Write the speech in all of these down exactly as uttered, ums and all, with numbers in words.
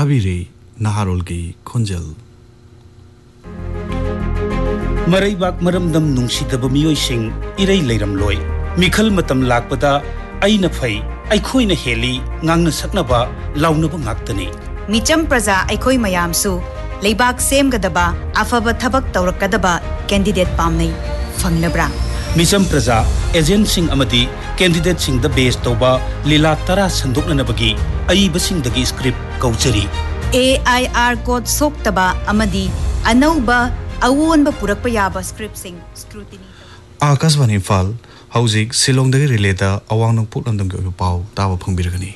Tabiri Naharolgi Konjal Maraybak maramdam nungsidaba miyoysing iray layramloy mikhal matam lakpada aina phai aikhoina heli ngangna saknaba lawnaba ngaktani Micham praja aikoi mayamsu leibak semgadaba afaba thabak tawrakadaba candidate pamnai fanglabra Micham praja agent sing amadi candidate sing the base toba lila tara sandoknanabagi aiba sing dagi script kaujari A I R code soktaba amadi anauba awon ba purakpa yaba script sing scrutiny Akaswani Fal Hauzik Silong dagi relata awang nang putlandam ge pau tawa phangbiragani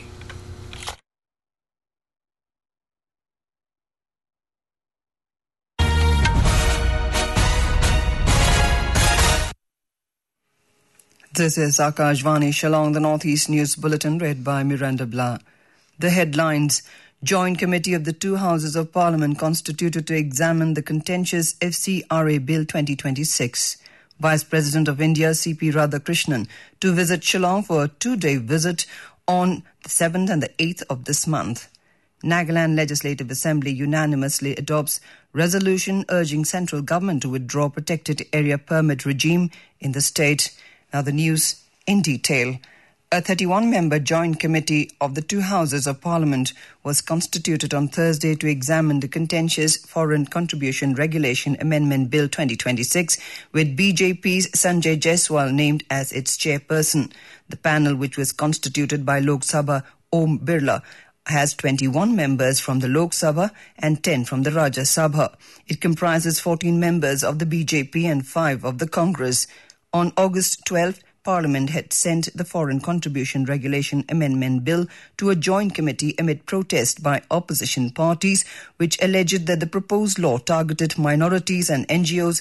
This is Akashvani Shillong, the Northeast News Bulletin read by Miranda Blah. The headlines: Joint Committee of the two Houses of Parliament constituted to examine the contentious F C R A Bill twenty twenty-six. Vice President of India C P Radhakrishnan to visit Shillong for a two-day visit on the seventh and the eighth of this month. Nagaland Legislative Assembly unanimously adopts resolution urging central government to withdraw protected area permit regime in the state. Now the news in detail. A thirty-one member joint committee of the two Houses of Parliament was constituted on Thursday to examine the contentious Foreign Contribution Regulation Amendment Bill twenty twenty-six, with B J P's Sanjay Jaiswal named as its chairperson. The panel, which was constituted by Lok Sabha Om Birla, has twenty-one members from the Lok Sabha and ten from the Rajya Sabha. It comprises fourteen members of the B J P and five of the Congress. On August twelfth, Parliament had sent the Foreign Contribution Regulation Amendment Bill to a joint committee amid protest by opposition parties, which alleged that the proposed law targeted minorities and N G Os